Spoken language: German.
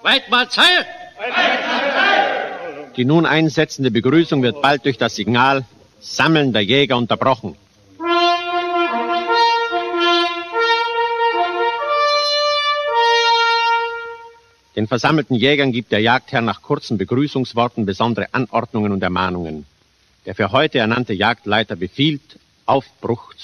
Weidmarsheil! Die nun einsetzende Begrüßung wird bald durch das Signal Sammeln der Jäger unterbrochen. Den versammelten Jägern gibt der Jagdherr nach kurzen Begrüßungsworten besondere Anordnungen und Ermahnungen. Der für heute ernannte Jagdleiter befiehlt, Aufbruch zu